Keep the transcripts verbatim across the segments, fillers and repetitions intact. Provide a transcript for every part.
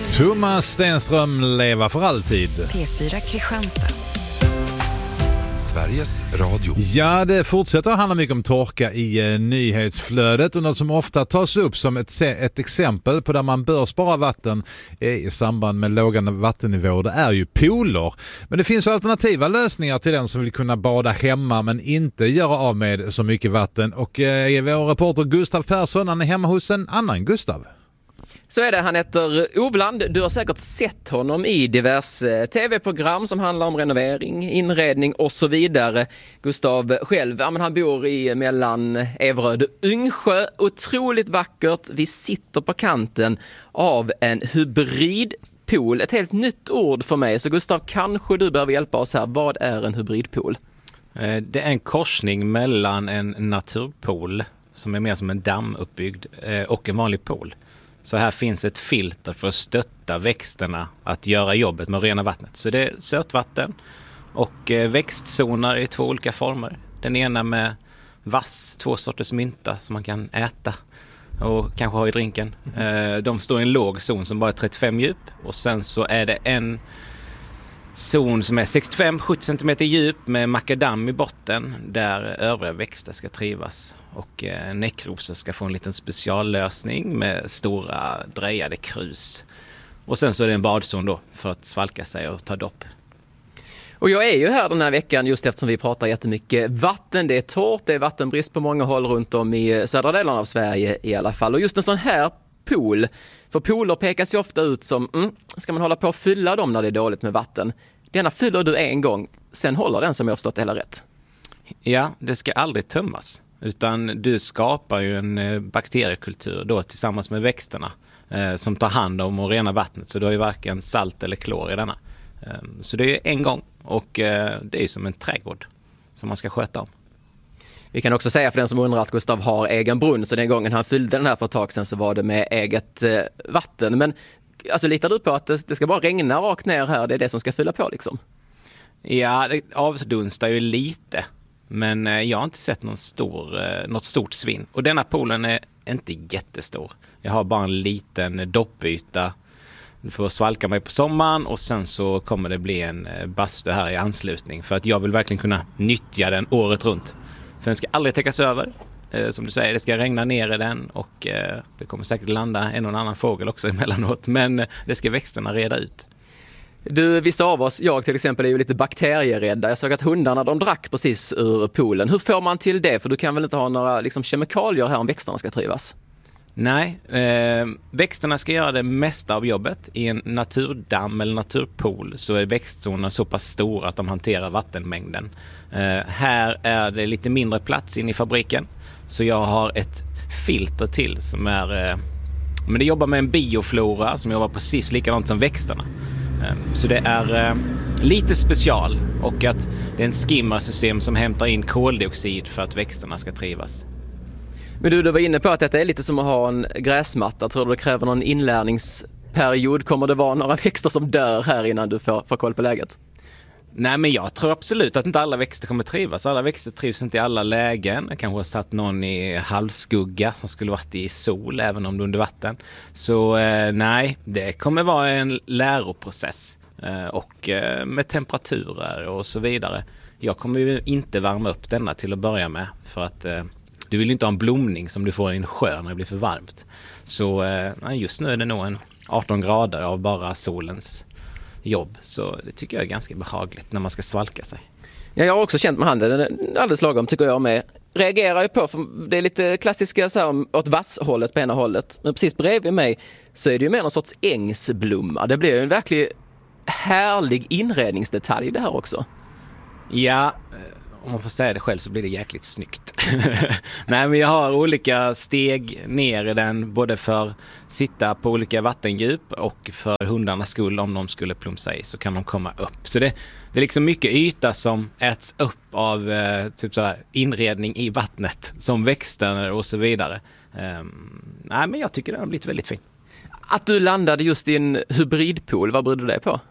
Thomas Stenström, leva för alltid. P fyra Kristianstad. Sveriges Radio. Ja, det fortsätter att handla mycket om torka i eh, nyhetsflödet, och något som ofta tas upp som ett, ett exempel på där man bör spara vatten eh, i samband med låga vattennivåer, det är ju pooler. Men det finns alternativa lösningar till den som vill kunna bada hemma men inte göra av med så mycket vatten. Och eh, vår reporter Gustav Persson, han är hemma hos en annan Gustav. Så är det, han heter Ovland. Du har säkert sett honom i diverse tv-program som handlar om renovering, inredning och så vidare. Gustav själv, ja, men han bor i mellan Everöd och Yngsjö. Otroligt vackert. Vi sitter på kanten av en hybridpool. Ett helt nytt ord för mig. Så Gustav, kanske du behöver hjälpa oss här. Vad är en hybridpool? Det är en korsning mellan en naturpool som är mer som en damm uppbyggd och en vanlig pool. Så här finns ett filter för att stötta växterna att göra jobbet med att rena vattnet. Så det är sötvatten och växtzoner i två olika former. Den ena med vass, två sorters mynta som man kan äta och kanske ha i drinken. De står i en låg zon som bara är trettiofem djup, och sen så är det en zon som är sextiofem till sjuttio centimeter djup med makadam i botten där övriga växter ska trivas. Och eh, näckrosor ska få en liten speciallösning med stora drejade krus. Och sen så är det en badzon då för att svalka sig och ta dopp. Och jag är ju här den här veckan just eftersom vi pratar jättemycket vatten. Det är torrt, det är vattenbrist på många håll runt om i södra delarna av Sverige i alla fall. Och just en sån här pool, för pooler pekas ju ofta ut som, mm, ska man hålla på att fylla dem när det är dåligt med vatten? Denna fyller du en gång, sen håller den som jag har förstått hela rätt. Ja, det ska aldrig tömmas. Utan du skapar ju en bakteriekultur då tillsammans med växterna eh, som tar hand om och rena vattnet. Så du har ju varken salt eller klor i denna. Eh, så det är en gång, och eh, det är ju som en trädgård som man ska sköta om. Vi kan också säga för den som undrar att Gustav har egen brunn, så den gången han fyllde den här för ett tag sedan så var det med eget eh, vatten. Men alltså, litar du på att det, det ska bara regna rakt ner här, det är det som ska fylla på liksom? Ja, det avdunstar ju lite. Men jag har inte sett någon stor, något stort svinn. Och denna poolen är inte jättestor. Jag har bara en liten doppyta för att svalka mig på sommaren. Och sen så kommer det bli en bastu här i anslutning. För att jag vill verkligen kunna nyttja den året runt. För den ska aldrig täckas över. Som du säger, det ska regna ner i den. Och det kommer säkert landa en och annan fågel också emellanåt. Men det ska växterna reda ut. Du, vissa av oss, jag till exempel, är ju lite bakterierädda. Jag såg att hundarna, de drack precis ur poolen. Hur får man till det? För du kan väl inte ha några liksom, kemikalier här om växterna ska trivas? Nej, eh, växterna ska göra det mesta av jobbet. I en naturdamm eller naturpool så är växtzonerna så pass stora att de hanterar vattenmängden. Eh, här är det lite mindre plats in i fabriken. Så jag har ett filter till som är... Eh, men det jobbar med en bioflora som jobbar precis likadant som växterna. Så det är eh, lite special, och att det är en skimmersystem som hämtar in koldioxid för att växterna ska trivas. Men du, du var inne på att detta är lite som att ha en gräsmatta. Tror du det kräver någon inlärningsperiod? Kommer det vara några växter som dör här innan du får, får koll på läget? Nej, men jag tror absolut att inte alla växter kommer trivas. Alla växter trivs inte i alla lägen. Jag kanske har satt någon i halvskugga som skulle varit i sol även om det är under vatten. Så eh, nej, det kommer vara en läroprocess. Eh, och eh, med temperaturer och så vidare. Jag kommer ju inte värma upp denna till att börja med. För att eh, du vill inte ha en blomning som du får i en sjö när det blir för varmt. Så eh, just nu är det nog en arton grader av bara solens jobb, så det tycker jag är ganska behagligt när man ska svalka sig. Ja, jag har också känt med handen, den är alldeles lagom tycker jag med. Reagerar ju på, för det är lite klassiska så här, åt vasshållet på ena hållet, men precis bredvid mig så är det ju mer någon sorts ängsblomma. Det blir ju en verklig härlig inredningsdetalj det här också. Ja, om man får säga det själv så blir det jäkligt snyggt. Nej, men jag har olika steg ner i den, både för sitta på olika vattendjup och för hundarnas skull. Om de skulle plumsa i så kan de komma upp. Så det, det är liksom mycket yta som äts upp av eh, typ så här, inredning i vattnet, som växter och så vidare. Um, nej, men jag tycker det har blivit väldigt fint. Att du landade just i en hybridpool, vad bryr du dig på?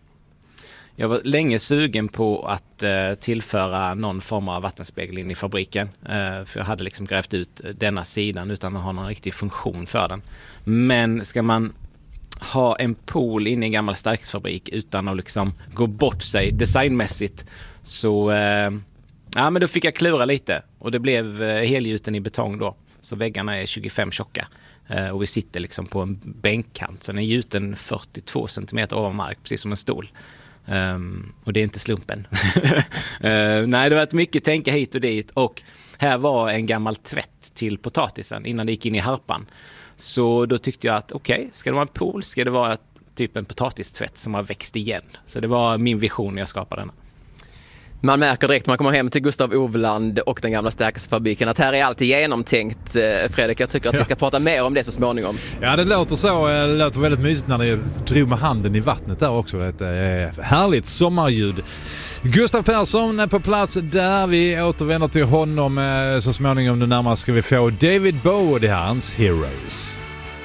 Jag var länge sugen på att eh, tillföra någon form av vattenspegel in i fabriken. Eh, för jag hade liksom grävt ut denna sidan utan att ha någon riktig funktion för den. Men ska man ha en pool inne i en gammal stärksfabrik utan att liksom gå bort sig designmässigt. Så eh, ja, men då fick jag klura lite och det blev eh, helgjuten i betong då. Så väggarna är tjugofem tjocka eh, och vi sitter liksom på en bänkkant. Så den är gjuten fyrtiotvå centimeter ovan mark, precis som en stol. Um, och det är inte slumpen. uh, nej, det var ett mycket tänka hit och dit. Och här var en gammal tvätt till potatisen innan det gick in i harpan. Så då tyckte jag att okej, okay, ska det vara en pool? Ska det vara typ en potatistvätt som har växt igen? Så det var min vision när jag skapade den. Man märker direkt när man kommer hem till Gustav Ovland och den gamla stärkelsefabriken att här är allt genomtänkt. Fredrik, jag tycker att vi ska prata mer om det så småningom. Ja, det låter så. Det låter väldigt mysigt när ni drog med handen i vattnet där också. Ett eh, härligt sommarljud. Gustav Persson är på plats där. Vi återvänder till honom eh, så småningom. Nu närmast ska vi få David Bowie och det här, hans Heroes.